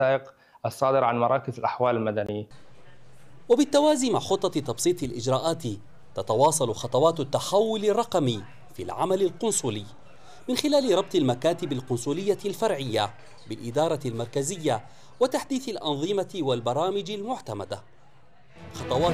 الوثائق الصادرة عن مراكز الأحوال المدنية. وبالتوازي مع خطة تبسيط الإجراءات تتواصل خطوات التحول الرقمي في العمل القنصلي من خلال ربط المكاتب القنصلية الفرعية بالإدارة المركزية وتحديث الأنظمة والبرامج المعتمدة. خطوات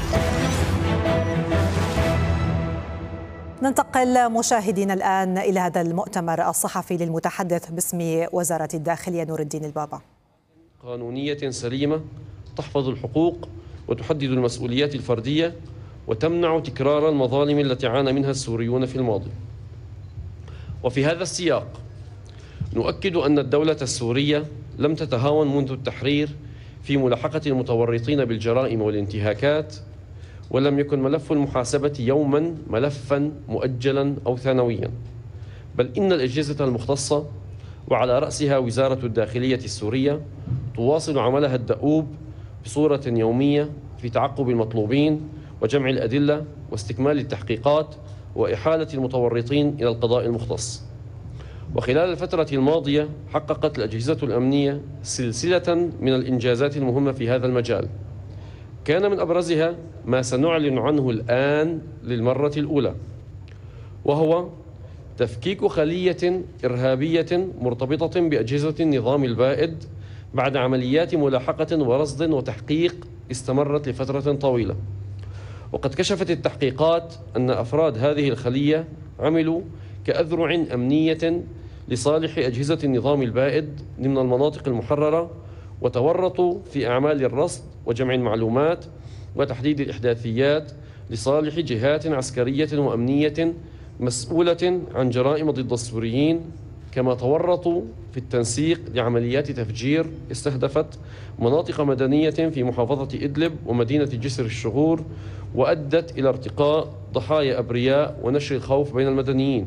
ننتقل مشاهدينا الآن إلى هذا المؤتمر الصحفي للمتحدث باسم وزارة الداخلية نور الدين البابا. قانونية سليمة تحفظ الحقوق وتحدد المسؤوليات الفردية وتمنع تكرار المظالم التي عانى منها السوريون في الماضي. وفي هذا السياق نؤكد أن الدولة السورية لم تتهاون منذ التحرير في ملاحقة المتورطين بالجرائم والانتهاكات، ولم يكن ملف المحاسبة يوما ملفا مؤجلا أو ثانويا، بل إن الأجهزة المختصة وعلى رأسها وزارة الداخلية السورية تواصل عملها الدؤوب بصورة يومية في تعقب المطلوبين وجمع الأدلة واستكمال التحقيقات وإحالة المتورطين إلى القضاء المختص. وخلال الفترة الماضية حققت الأجهزة الأمنية سلسلة من الإنجازات المهمة في هذا المجال، كان من أبرزها ما سنعلن عنه الآن للمرة الأولى، وهو تفكيك خلية إرهابية مرتبطة بأجهزة النظام البائد بعد عمليات ملاحقة ورصد وتحقيق استمرت لفترة طويلة. وقد كشفت التحقيقات أن أفراد هذه الخلية عملوا كأذرع أمنية لصالح أجهزة النظام البائد ضمن المناطق المحررة، وتورطوا في أعمال الرصد وجمع المعلومات وتحديد الإحداثيات لصالح جهات عسكرية وأمنية مسؤولة عن جرائم ضد السوريين، كما تورطوا في التنسيق لعمليات تفجير استهدفت مناطق مدنية في محافظة إدلب ومدينة جسر الشغور، وأدت إلى ارتقاء ضحايا أبرياء ونشر الخوف بين المدنيين.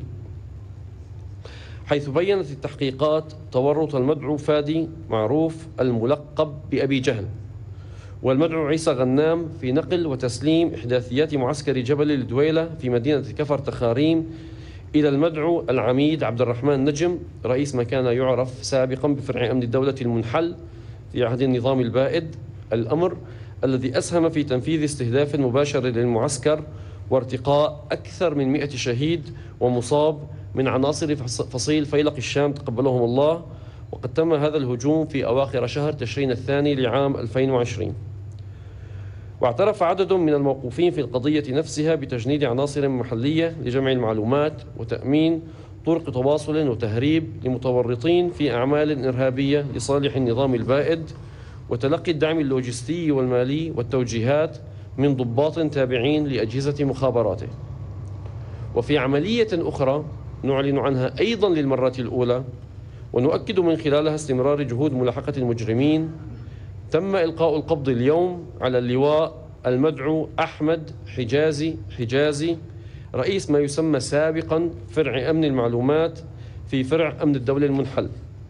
حيث بيّنت التحقيقات تورط المدعو فادي معروف الملقب بأبي جهل والمدعو عيسى غنام في نقل وتسليم إحداثيات معسكر جبل الدويلة في مدينة كفر تخاريم إلى المدعو العميد عبد الرحمن نجم رئيس ما كان يعرف سابقا بفرع أمن الدولة المنحل في عهد النظام البائد، الأمر الذي أسهم في تنفيذ استهداف مباشر للمعسكر وارتقاء أكثر من 100 شهيد ومصاب من عناصر فصيل فيلق الشام تقبلهم الله. وقد تم هذا الهجوم في أواخر شهر تشرين الثاني لعام 2020. واعترف عدد من الموقوفين في القضية نفسها بتجنيد عناصر محلية لجمع المعلومات وتأمين طرق تواصل وتهريب لمتورطين في أعمال إرهابية لصالح النظام البائد، وتلقي الدعم اللوجستي والمالي والتوجيهات من ضباط تابعين لأجهزة مخابراته. وفي عملية أخرى نعلن عنها أيضا للمرة الأولى ونؤكد من خلالها استمرار جهود ملاحقة المجرمين، تم إلقاء القبض اليوم على اللواء المدعو أحمد حجازي رئيس ما يسمى سابقا فرع أمن المعلومات في فرع أمن الدولة المنحل.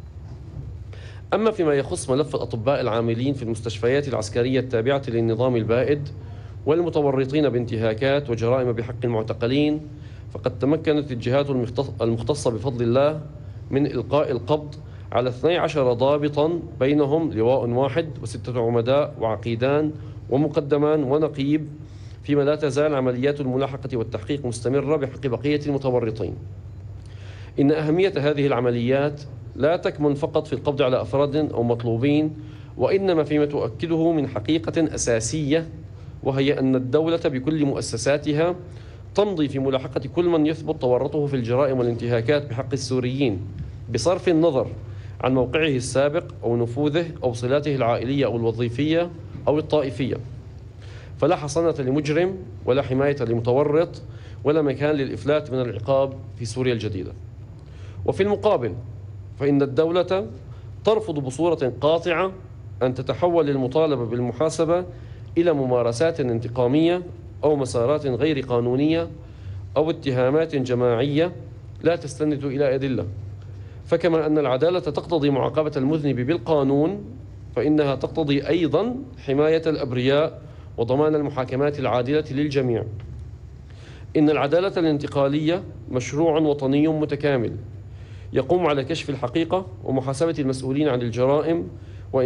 أما فيما يخص ملف الأطباء العاملين في المستشفيات العسكرية التابعة للنظام البائد والمتورطين بانتهاكات وجرائم بحق المعتقلين، فقد تمكنت الجهات المختصة بفضل الله من إلقاء القبض على 12 ضابطا بينهم لواء واحد و6 عمداء وعقيدان ومقدمان ونقيب، فيما لا تزال عمليات الملاحقة والتحقيق مستمرة بحق بقية المتورطين. إن أهمية هذه العمليات لا تكمن فقط في القبض على أفراد أو مطلوبين، وإنما فيما تؤكده من حقيقة أساسية، وهي أن الدولة بكل مؤسساتها تمضي في ملاحقة كل من يثبت تورطه في الجرائم والانتهاكات بحق السوريين، بصرف النظر عن موقعه السابق أو نفوذه أو صلاته العائلية أو الوظيفية أو الطائفية. فلا حصانة لمجرم ولا حماية لمتورط ولا مكان للإفلات من العقاب في سوريا الجديدة. وفي المقابل فإن الدولة ترفض بصورة قاطعة أن تتحول المطالبة بالمحاسبة إلى ممارسات انتقامية أو مسارات غير قانونية أو اتهامات جماعية لا تستند إلى أدلة. فكما أن العدالة تقتضي معاقبة المذنب بالقانون، فإنها تقتضي أيضا حماية الأبرياء وضمان المحاكمات العادلة للجميع. إن العدالة الانتقالية مشروع وطني متكامل يقوم على كشف الحقيقة ومحاسبة المسؤولين عن الجرائم